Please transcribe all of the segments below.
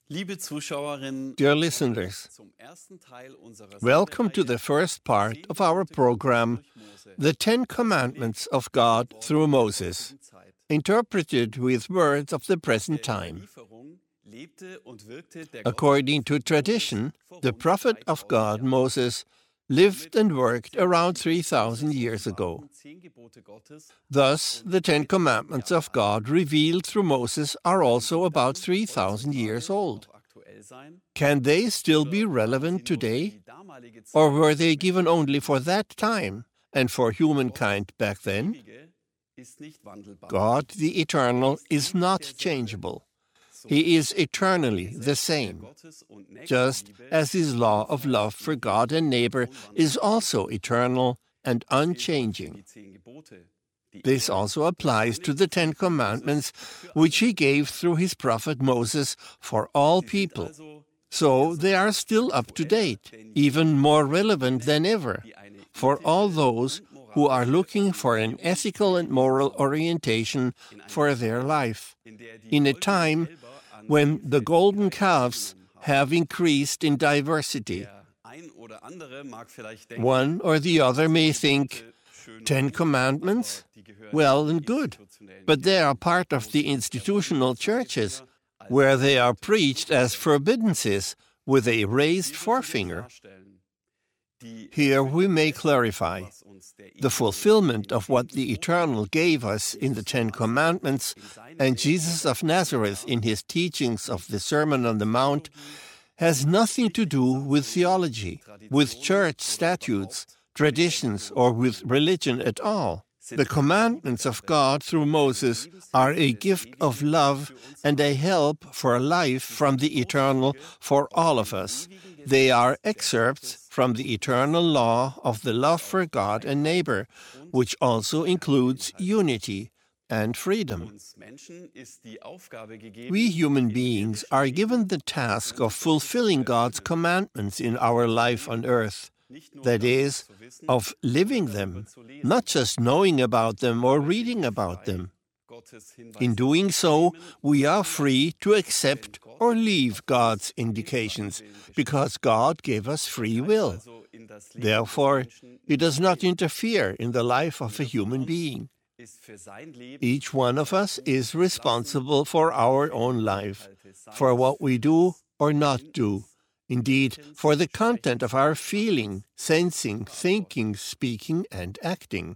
Dear listeners, welcome to the first part of our program, The Ten Commandments of God through Moses, interpreted with words of the present time. According to tradition, the prophet of God, Moses, lived and worked around 3,000 years ago. Thus, the Ten Commandments of God revealed through Moses are also about 3,000 years old. Can they still be relevant today? Or were they given only for that time and for humankind back then? God, the Eternal, is not changeable. He is eternally the same, just as His law of love for God and neighbor is also eternal and unchanging. This also applies to the Ten Commandments, which He gave through His prophet Moses for all people. So they are still up to date, even more relevant than ever, for all those who are looking for an ethical and moral orientation for their life, in a time when the golden calves have increased in diversity. One or the other may think, 10 Commandments? Well and good, but they are part of the institutional churches, where they are preached as forbiddences with a raised forefinger. Here we may clarify. The fulfillment of what the Eternal gave us in the Ten Commandments and Jesus of Nazareth in His teachings of the Sermon on the Mount has nothing to do with theology, with church statutes, traditions, or with religion at all. The commandments of God through Moses are a gift of love and a help for life from the Eternal for all of us. They are excerpts from the eternal law of the love for God and neighbor, which also includes unity and freedom. We human beings are given the task of fulfilling God's commandments in our life on earth. That is, of living them, not just knowing about them or reading about them. In doing so, we are free to accept or leave God's indications, because God gave us free will. Therefore, He does not interfere in the life of a human being. Each one of us is responsible for our own life, for what we do or not do. Indeed, for the content of our feeling, sensing, thinking, speaking, and acting.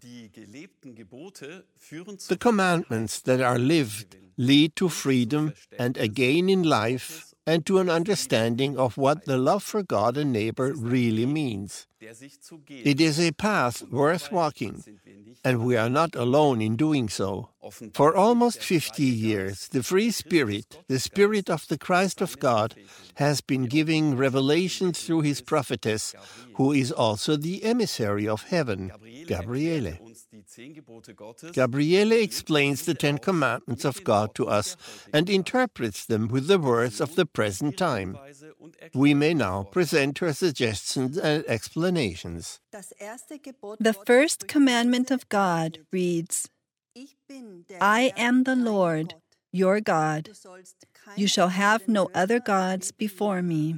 The commandments that are lived lead to freedom and a gain in life and to an understanding of what the love for God and neighbor really means. It is a path worth walking, and we are not alone in doing so. For almost 50 years, the free Spirit, the Spirit of the Christ of God, has been giving revelation through His prophetess, who is also the emissary of heaven, Gabriele. Gabriele explains the Ten Commandments of God to us and interprets them with the words of the present time. We may now present her suggestions and explanations. The first commandment of God reads, I am the Lord, your God. You shall have no other gods before me.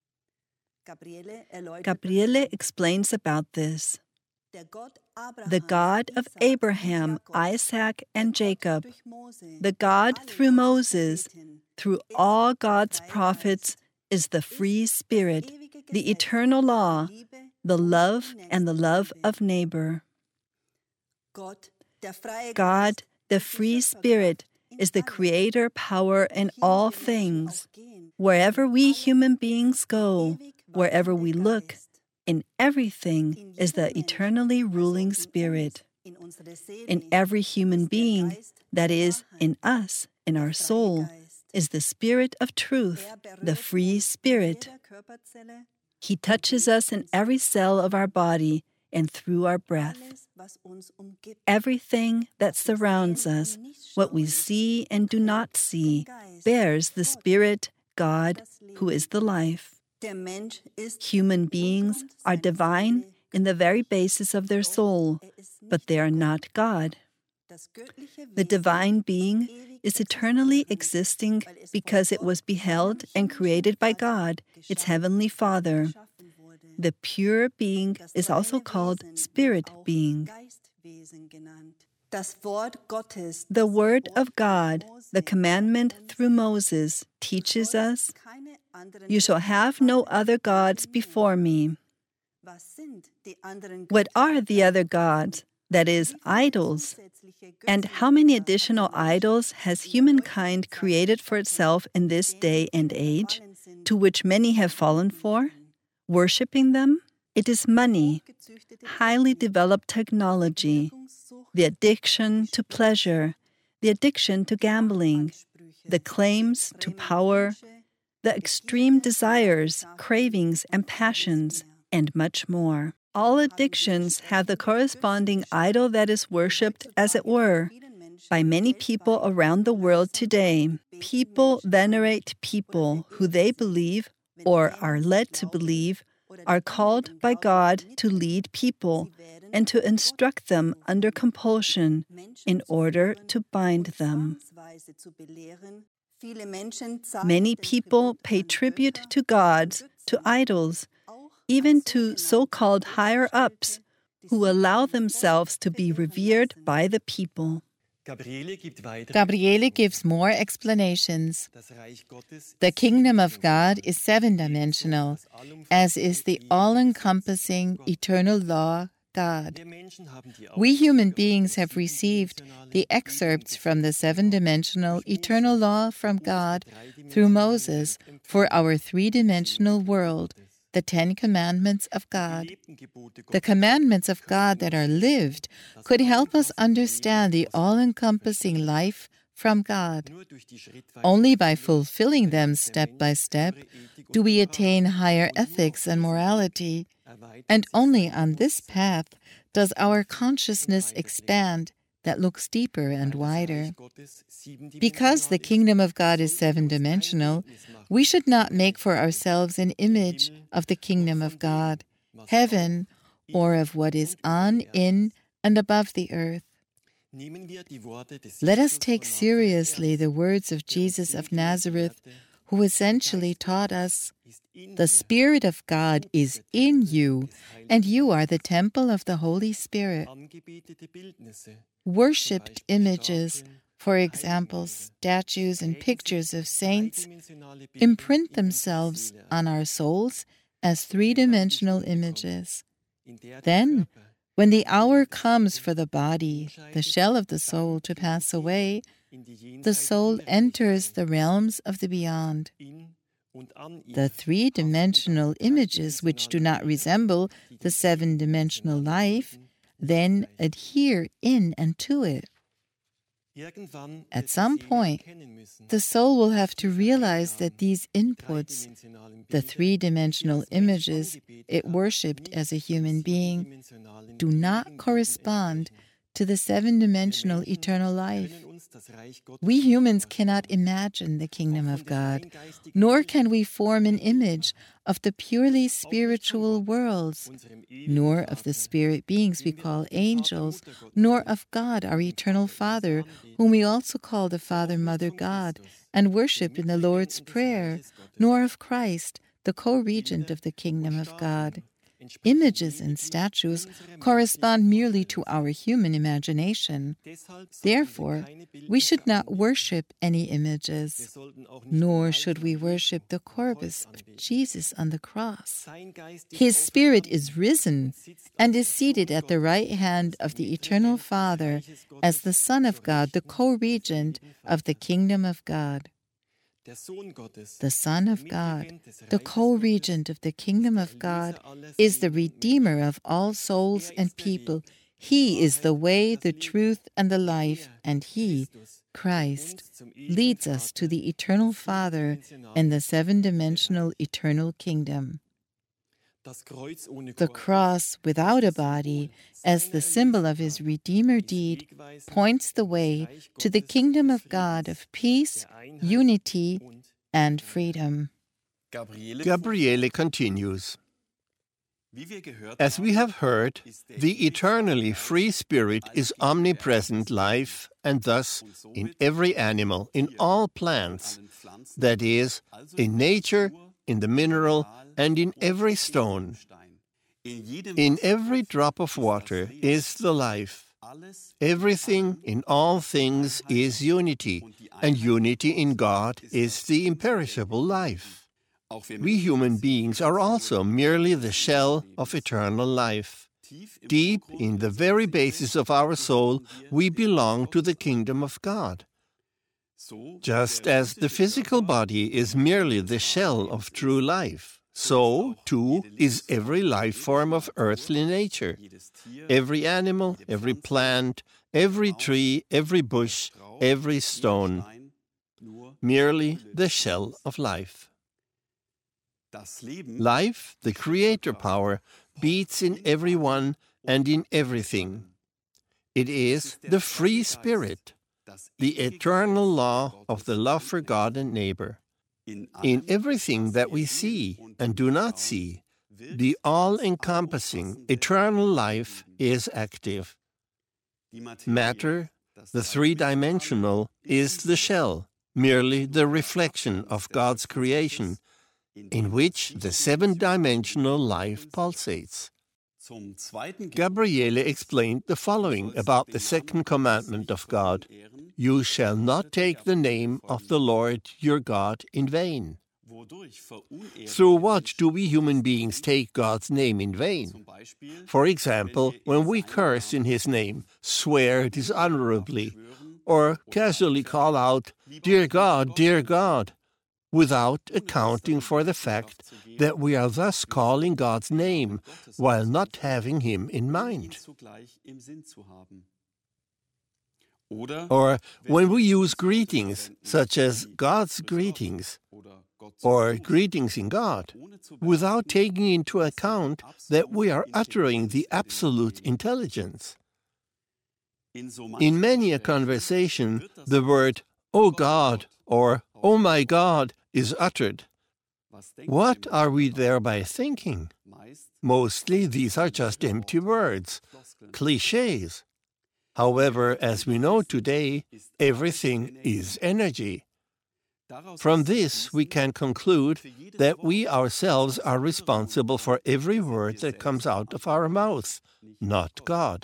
Gabriele explains about this. The God of Abraham, Isaac, and Jacob, the God through Moses, through all God's prophets, is the free Spirit, the eternal law, the love and the love of neighbor. God, the free Spirit, is the creator power in all things. Wherever we human beings go, wherever we look, in everything is the eternally ruling Spirit. In every human being, that is, in us, in our soul, is the Spirit of truth, the free Spirit. He touches us in every cell of our body and through our breath. Everything that surrounds us, what we see and do not see, bears the Spirit, God, who is the life. Human beings are divine in the very basis of their soul, but they are not God. The divine being is eternally existing because it was beheld and created by God, its heavenly Father. The pure being is also called spirit being. The word of God, the commandment through Moses, teaches us, "You shall have no other gods before me." What are the other gods? That is, idols. And how many additional idols has humankind created for itself in this day and age, to which many have fallen for? Worshipping them? It is money, highly developed technology, the addiction to pleasure, the addiction to gambling, the claims to power, the extreme desires, cravings, and passions, and much more. All addictions have the corresponding idol that is worshipped, as it were, by many people around the world today. People venerate people who they believe, or are led to believe, are called by God to lead people and to instruct them under compulsion in order to bind them. Many people pay tribute to gods, to idols, even to so-called higher-ups who allow themselves to be revered by the people. Gabriele gives more explanations. The kingdom of God is seven-dimensional, as is the all-encompassing eternal law, God. We human beings have received the excerpts from the seven-dimensional eternal law from God through Moses for our three-dimensional world, the 10 Commandments of God. The commandments of God that are lived could help us understand the all-encompassing life from God. Only by fulfilling them step by step do we attain higher ethics and morality, and only on this path does our consciousness expand that looks deeper and wider. Because the kingdom of God is seven-dimensional, we should not make for ourselves an image of the kingdom of God, heaven, or of what is on, in, and above the earth. Let us take seriously the words of Jesus of Nazareth, who essentially taught us, "The Spirit of God is in you, and you are the temple of the Holy Spirit." Worshipped images, for example, statues and pictures of saints, imprint themselves on our souls as three-dimensional images. Then, when the hour comes for the body, the shell of the soul, to pass away, the soul enters the realms of the beyond. The three-dimensional images which do not resemble the seven-dimensional life then adhere in and to it. At some point, the soul will have to realize that these inputs, the three-dimensional images it worshipped as a human being, do not correspond to the seven-dimensional eternal life. We humans cannot imagine the kingdom of God, nor can we form an image of the purely spiritual worlds, nor of the spirit beings we call angels, nor of God, our eternal Father, whom we also call the Father, Mother, God, and worship in the Lord's Prayer, nor of Christ, the co-regent of the kingdom of God. Images and statues correspond merely to our human imagination. Therefore, we should not worship any images, nor should we worship the corpus of Jesus on the cross. His Spirit is risen and is seated at the right hand of the Eternal Father as the Son of God, the co-regent of the kingdom of God. The Son of God, the co-regent of the kingdom of God, is the Redeemer of all souls and people. He is the way, the truth, and the life, and He, Christ, leads us to the eternal Father and the seven-dimensional eternal kingdom. The cross without a body, as the symbol of His Redeemer deed, points the way to the kingdom of God of peace, unity, and freedom. Gabriele continues. As we have heard, the eternally free Spirit is omnipresent life, and thus in every animal, in all plants, that is, in nature, in the mineral, and in every stone. In every drop of water is the life. Everything in all things is unity, and unity in God is the imperishable life. We human beings are also merely the shell of eternal life. Deep in the very basis of our soul, we belong to the kingdom of God. Just as the physical body is merely the shell of true life, so, too, is every life form of earthly nature. Every animal, every plant, every tree, every bush, every stone, merely the shell of life. Life, the creator power, beats in everyone and in everything. It is the free spirit, the eternal law of the love for God and neighbor. In everything that we see and do not see, the all-encompassing eternal life is active. Matter, the three-dimensional, is the shell, merely the reflection of God's creation, in which the seven-dimensional life pulsates. Gabriele explained the following about the second commandment of God: "You shall not take the name of the Lord your God in vain." Through what do we human beings take God's name in vain? For example, when we curse in His name, swear dishonorably, or casually call out, "Dear God," without accounting for the fact that we are thus calling God's name while not having Him in mind. Or when we use greetings, such as God's greetings, or greetings in God, without taking into account that we are uttering the absolute intelligence. In many a conversation, the word, "Oh God," or "Oh my God," is uttered. What are we thereby thinking? Mostly these are just empty words, clichés. However, as we know today, everything is energy. From this, we can conclude that we ourselves are responsible for every word that comes out of our mouth, not God.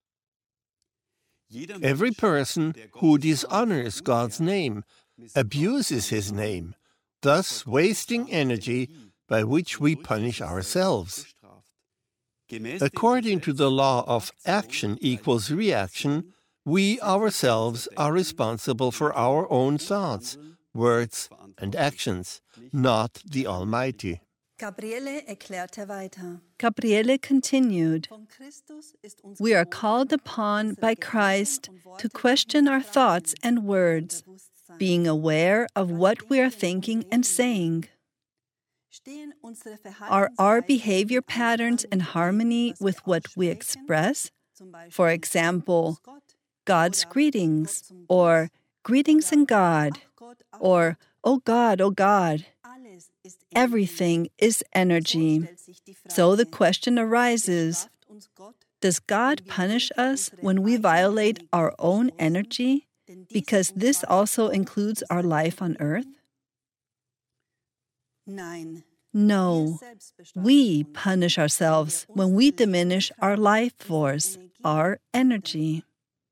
Every person who dishonors God's name abuses His name, thus wasting energy by which we punish ourselves. According to the law of action equals reaction, we ourselves are responsible for our own thoughts, words, and actions, not the Almighty. Gabriele continued, "We are called upon by Christ to question our thoughts and words, being aware of what we are thinking and saying. Are our behavior patterns in harmony with what we express? For example, God's greetings, or greetings in God, or oh God. Everything is energy. So the question arises, does God punish us when we violate our own energy? Because this also includes our life on earth? No. We punish ourselves when we diminish our life force, our energy.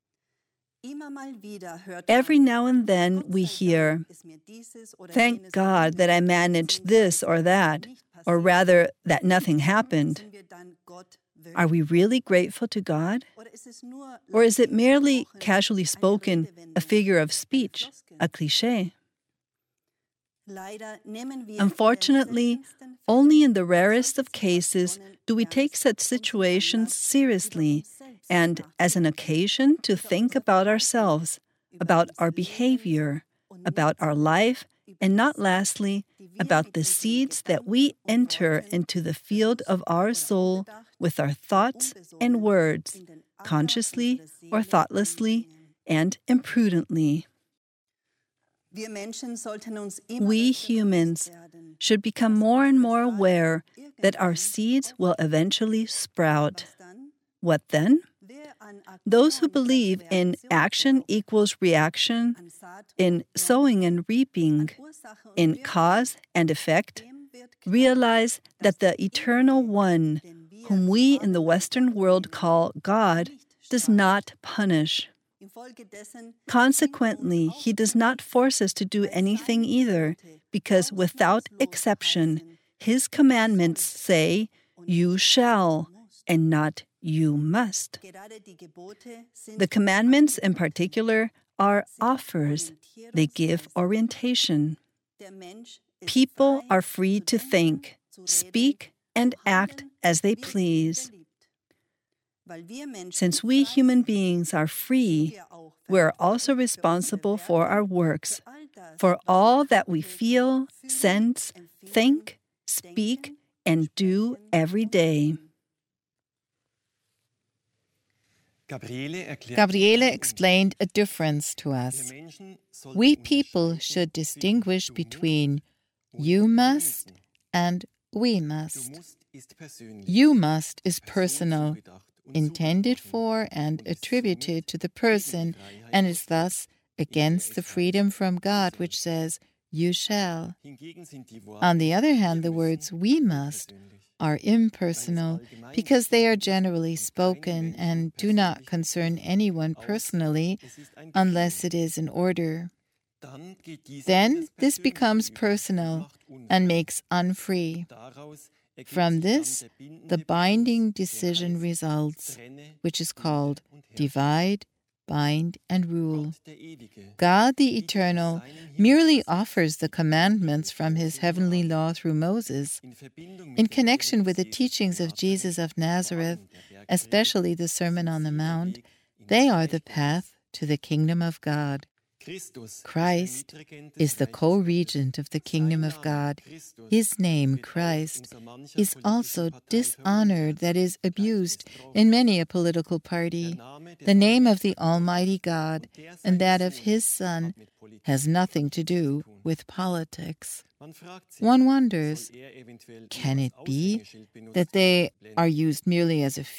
Every now and then we hear, "Thank God that I managed this or that," or rather, that nothing happened. Are we really grateful to God? Or is it merely casually spoken, a figure of speech, a cliché? Unfortunately, only in the rarest of cases do we take such situations seriously and as an occasion to think about ourselves, about our behavior, about our life, and not lastly, about the seeds that we enter into the field of our soul with our thoughts and words, consciously or thoughtlessly and imprudently. We humans should become more and more aware that our seeds will eventually sprout. What then? Those who believe in action equals reaction, in sowing and reaping, in cause and effect, realize that the Eternal One, whom we in the Western world call God, does not punish. Consequently, He does not force us to do anything either, because without exception, His commandments say, "You shall," and not "you must." The commandments, in particular, are offers. They give orientation. People are free to think, speak, and act as they please. Since we human beings are free, we are also responsible for our works, for all that we feel, sense, think, speak, and do every day. Gabriele explained a difference to us. We people should distinguish between you must and we must. You must is personal, intended for and attributed to the person, and is thus against the freedom from God which says, "You shall." On the other hand, the words "we must" are impersonal because they are generally spoken and do not concern anyone personally unless it is in order. Then this becomes personal and makes unfree. From this, the binding decision results, which is called divide, bind, and rule. God the Eternal merely offers the commandments from His heavenly law through Moses. In connection with the teachings of Jesus of Nazareth, especially the Sermon on the Mount, they are the path to the kingdom of God. Christ is the co-regent of the kingdom of God. His name, Christ, is also dishonored, that is, abused, in many a political party. The name of the Almighty God and that of His Son has nothing to do with politics. One wonders, can it be that they are used merely as a